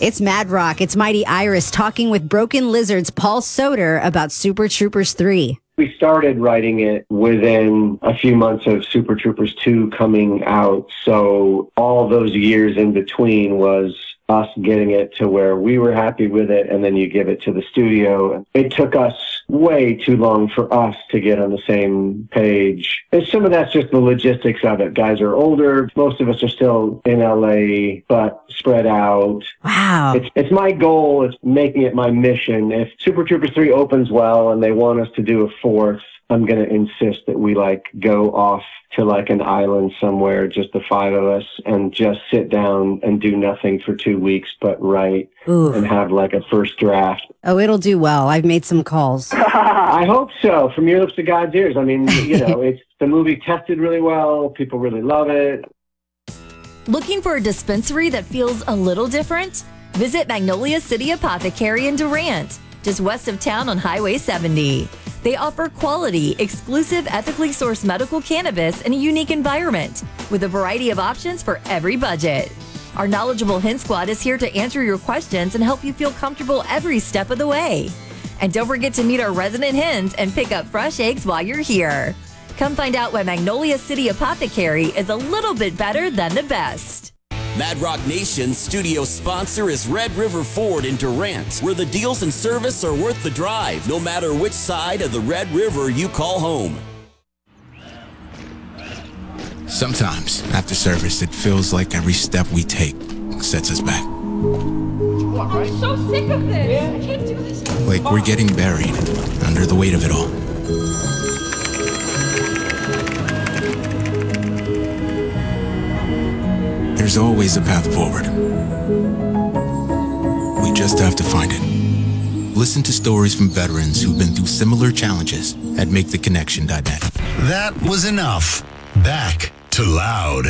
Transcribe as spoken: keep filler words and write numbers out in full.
It's Mad Rock. It's Mighty Iris talking with Broken Lizard's Paul Soter about Super Troopers three. We started writing it within a few months of Super Troopers two coming out. So all those years in between was us getting it to where we were happy with it, and then you give it to the studio. It took us way too long for us to get on the same page. And some of that's just the logistics of it. Guys are older. Most of us are still in L A, but spread out. Wow. It's, it's my goal. It's making it my mission. If Super Troopers three opens well and they want us to do a fourth, I'm going to insist that we like go off to like an island somewhere, just the five of us, and just sit down and do nothing for two weeks but write. Ooh. And have like a first draft. Oh, it'll do well. I've made some calls. I hope so. From your lips to God's ears. I mean, you know, it's the movie tested really well. People really love it. Looking for a dispensary that feels a little different? Visit Magnolia City Apothecary in Durant, just west of town on Highway seventy. They offer quality, exclusive, ethically sourced medical cannabis in a unique environment with a variety of options for every budget. Our knowledgeable Hen Squad is here to answer your questions and help you feel comfortable every step of the way. And don't forget to meet our resident hens and pick up fresh eggs while you're here. Come find out why Magnolia City Apothecary is a little bit better than the best. Mad Rock Nation's studio sponsor is Red River Ford in Durant, where the deals and service are worth the drive, no matter which side of the Red River you call home. Sometimes, after service, it feels like every step we take sets us back. I'm so sick of this. I can't do this. Like we're getting buried under the weight of it all. There's always a path forward. We just have to find it. Listen to stories from veterans who've been through similar challenges at make the connection dot net. That was enough. Back to Loud.